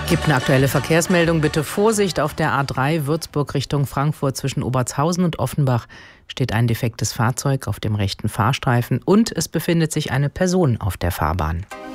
Gibt eine aktuelle Verkehrsmeldung. Bitte Vorsicht auf der A3 Würzburg Richtung Frankfurt zwischen Obertshausen und Offenbach steht ein defektes Fahrzeug auf dem rechten Fahrstreifen und es befindet sich eine Person auf der Fahrbahn.